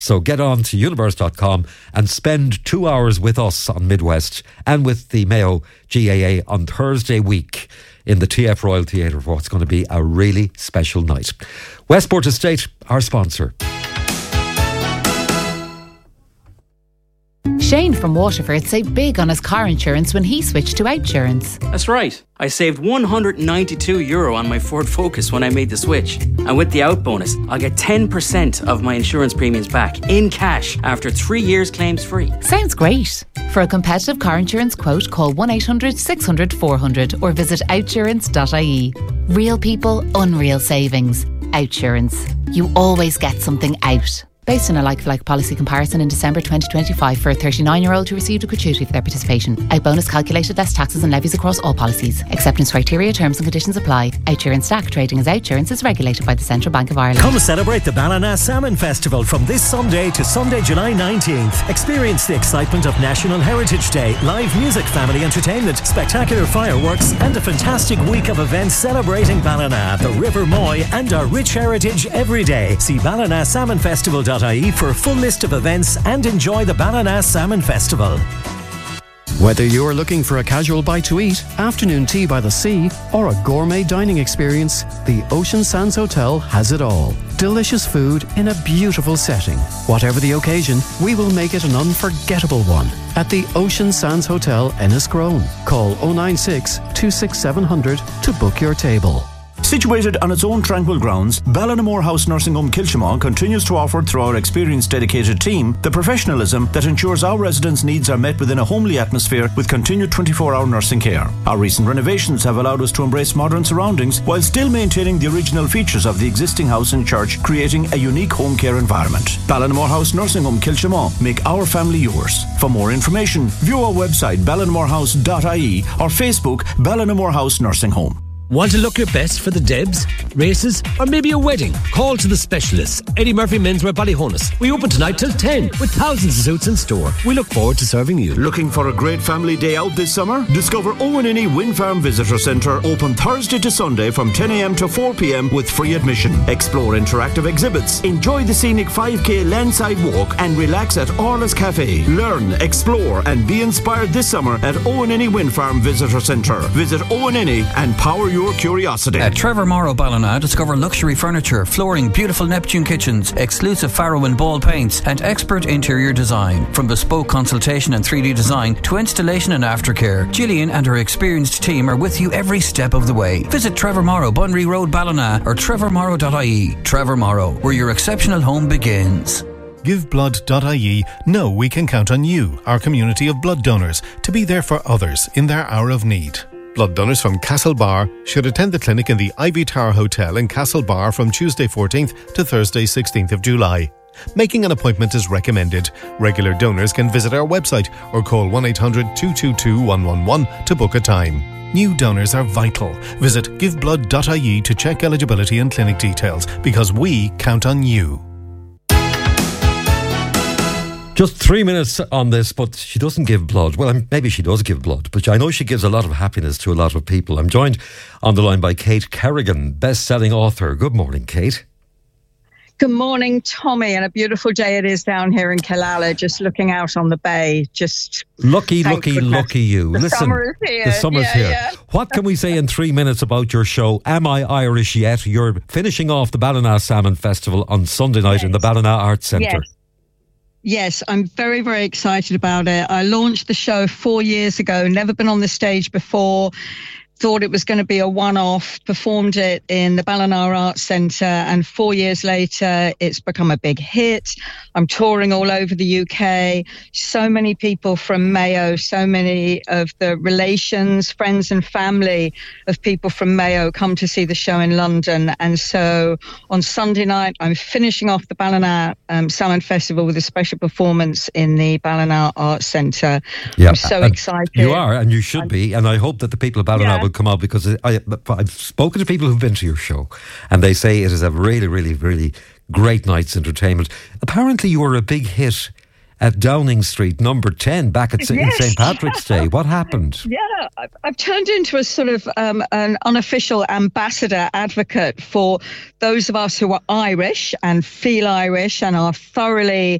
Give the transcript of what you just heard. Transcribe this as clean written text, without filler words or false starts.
So get on to universe.com and spend 2 hours with us on Midwest and with the Mayo GAA on Thursday week in the TF Royal Theatre for what's going to be a really special night. Westport Estate, our sponsor. Shane from Waterford saved big on his car insurance when he switched to Outsurance. That's right. I saved €192 on my Ford Focus when I made the switch. And with the out bonus, I'll get 10% of my insurance premiums back in cash after 3 years claims free. Sounds great. For a competitive car insurance quote, call 1-800 600 400 or visit outsurance.ie. Real people, unreal savings. Outsurance. You always get something out. Based on a like-for-like policy comparison in December 2025 for a 39-year-old who received a gratuity for their participation. Out bonus calculated less taxes and levies across all policies. Acceptance criteria, terms and conditions apply. Outsurance Stack trading as Outsurance is regulated by the Central Bank of Ireland. Come celebrate the Ballina Salmon Festival from this Sunday to Sunday, July 19th. Experience the excitement of National Heritage Day, live music, family entertainment, spectacular fireworks and a fantastic week of events celebrating Ballina, the River Moy and our rich heritage every day. See ballinasalmonfestival.ie for a full list of events and enjoy the Ballina Salmon Festival. Whether you're looking for a casual bite to eat, afternoon tea by the sea, or a gourmet dining experience, the Ocean Sands Hotel has it all. Delicious food in a beautiful setting. Whatever the occasion, we will make it an unforgettable one. At the Ocean Sands Hotel, Enniscrone. Call 096 267 700 to book your table. Situated on its own tranquil grounds, Ballinamore House Nursing Home Kilshamon continues to offer, through our experienced dedicated team, the professionalism that ensures our residents' needs are met within a homely atmosphere with continued 24-hour nursing care. Our recent renovations have allowed us to embrace modern surroundings while still maintaining the original features of the existing house and church, creating a unique home care environment. Ballinamore House Nursing Home Kilshamon. Make our family yours. For more information, view our website ballinamorehouse.ie or Facebook Ballinamore House Nursing Home. Want to look your best for the Debs, races, or maybe a wedding? Call to the specialists. Eddie Murphy Menswear Ballyhonus. We open tonight till 10 with thousands of suits in store. We look forward to serving you. Looking for a great family day out this summer? Discover Owen Innie Wind Farm Visitor Centre, open Thursday to Sunday from 10 a.m. to 4 p.m. with free admission. Explore interactive exhibits, enjoy the scenic 5k landside walk and relax at Orla's Cafe. Learn, explore and be inspired this summer at Owen Innie Wind Farm Visitor Centre. Visit Owen Innie and power your curiosity. At Trevor Morrow Ballina, discover luxury furniture, flooring, beautiful Neptune kitchens, exclusive Farrow and Ball paints, and expert interior design. From bespoke consultation and 3D design to installation and aftercare, Gillian and her experienced team are with you every step of the way. Visit Trevor Morrow, Bunry Road, Ballina, or trevormorrow.ie. Trevor Morrow, where your exceptional home begins. GiveBlood.ie know we can count on you, our community of blood donors, to be there for others in their hour of need. Blood donors from Castlebar should attend the clinic in the Ivy Tower Hotel in Castlebar from Tuesday 14th to Thursday 16th of July. Making an appointment is recommended. Regular donors can visit our website or call 1-800-222-111 to book a time. New donors are vital. Visit giveblood.ie to check eligibility and clinic details, because we count on you. Just 3 minutes on this, but she doesn't give blood. Well, maybe she does give blood, but I know she gives a lot of happiness to a lot of people. I'm joined on the line by Kate Kerrigan, best-selling author. Good morning, Kate. Good morning, Tommy, and a beautiful day it is down here in Killala, just looking out on the bay. Just lucky you. The summer is here. The summer's here. Yeah. What can we say in 3 minutes about your show, Am I Irish Yet? You're finishing off the Ballina Salmon Festival on Sunday night in the Ballina Arts Centre. Yes, I'm very, very excited about it. I launched the show 4 years ago, never been on the stage before. Thought it was going to be a one-off, performed it in the Ballina Arts Centre, and 4 years later it's become a big hit. I'm touring all over the UK. So many people from Mayo, so many of the relations, friends and family of people from Mayo come to see the show in London. And so on Sunday night I'm finishing off the Ballina Salmon Festival with a special performance in the Ballina Arts Centre. Yeah, I'm so excited. You are, and you should be, and I hope that the people of Ballina will come out, because I've spoken to people who've been to your show and they say it is a really, really, really great night's entertainment. Apparently you were a big hit at Downing Street, number 10, back at Yes. St. Patrick's Day. What happened? Yeah, I've turned into a sort of an unofficial ambassador advocate for those of us who are Irish and feel Irish and are thoroughly